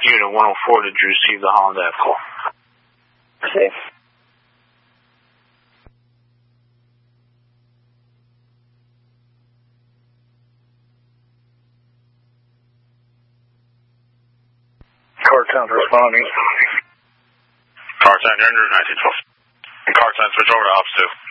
Unit 104, did you receive the Holland Ave call? Okay. Car 10 responding. Car 10, you're under 1912. And Car 10, switch over to Ops 2.